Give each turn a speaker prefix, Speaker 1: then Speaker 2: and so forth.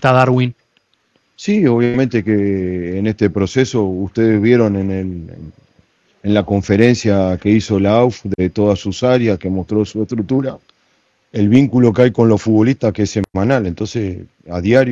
Speaker 1: está Darwin.
Speaker 2: Sí, obviamente que en este proceso ustedes vieron en la conferencia que hizo la AUF de todas sus áreas, que mostró su estructura, el vínculo que hay con los futbolistas que es semanal, entonces a diario